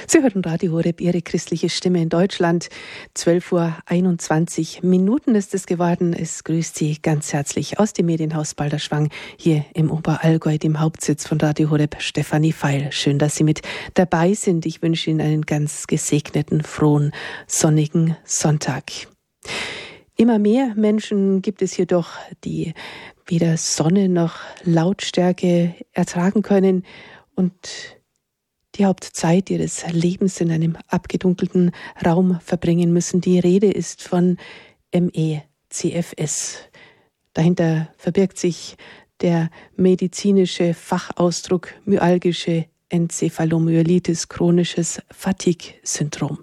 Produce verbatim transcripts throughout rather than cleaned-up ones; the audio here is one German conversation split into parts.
Sie hören Radio Horeb, Ihre christliche Stimme in Deutschland. zwölf Uhr einundzwanzig Minuten ist es geworden. Es grüßt Sie ganz herzlich aus dem Medienhaus Balderschwang hier im Oberallgäu, dem Hauptsitz von Radio Horeb, Stefanie Feil. Schön, dass Sie mit dabei sind. Ich wünsche Ihnen einen ganz gesegneten, frohen, sonnigen Sonntag. Immer mehr Menschen gibt es jedoch, die weder Sonne noch Lautstärke ertragen können und die Hauptzeit ihres Lebens in einem abgedunkelten Raum verbringen müssen. Die Rede ist von M E C F S. Dahinter verbirgt sich der medizinische Fachausdruck myalgische Enzephalomyelitis, chronisches Fatigue-Syndrom.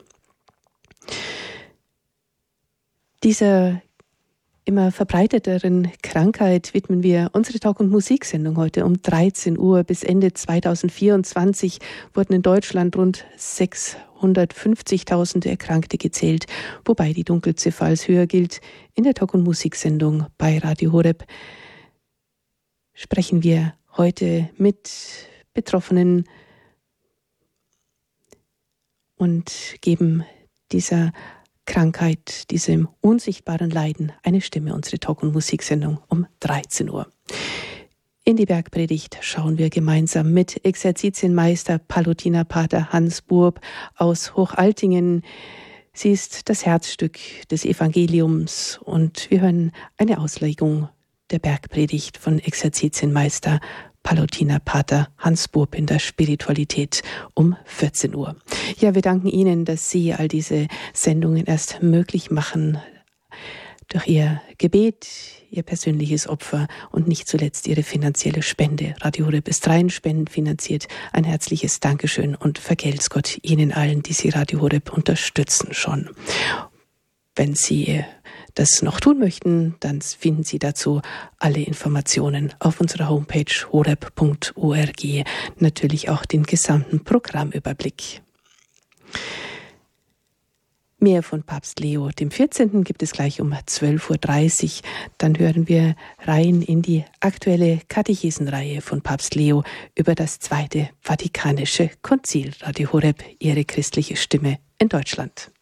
Dieser immer verbreiteteren Krankheit widmen wir unsere Talk- und Musiksendung heute um dreizehn Uhr. Bis Ende zweitausendvierundzwanzig wurden in Deutschland rund sechshundertfünfzigtausend Erkrankte gezählt, wobei die Dunkelziffer als höher gilt. In der Talk- und Musiksendung bei Radio Horeb sprechen wir heute mit Betroffenen und geben dieser Krankheit, diesem unsichtbaren Leiden, eine Stimme, unsere Talk- und Musiksendung um dreizehn Uhr. In die Bergpredigt schauen wir gemeinsam mit Exerzitienmeister Pallotinerpater Hans Burb aus Hochaltingen. Sie ist das Herzstück des Evangeliums und wir hören eine Auslegung der Bergpredigt von Exerzitienmeister Pallotinerpater Hans Burb in der Spiritualität um vierzehn Uhr. Ja, wir danken Ihnen, dass Sie all diese Sendungen erst möglich machen. Durch Ihr Gebet, Ihr persönliches Opfer und nicht zuletzt Ihre finanzielle Spende. Radio Horeb ist rein spendenfinanziert. Ein herzliches Dankeschön und vergelt's Gott Ihnen allen, die Sie Radio Horeb unterstützen schon. Wenn Sie das noch tun möchten, dann finden Sie dazu alle Informationen auf unserer Homepage horeb punkt org, natürlich auch den gesamten Programmüberblick. Mehr von Papst Leo dem vierzehnten gibt es gleich um zwölf Uhr dreißig. Dann hören wir rein in die aktuelle Katechesenreihe von Papst Leo über das Zweite Vatikanische Konzil. Radio Horeb, Ihre christliche Stimme in Deutschland.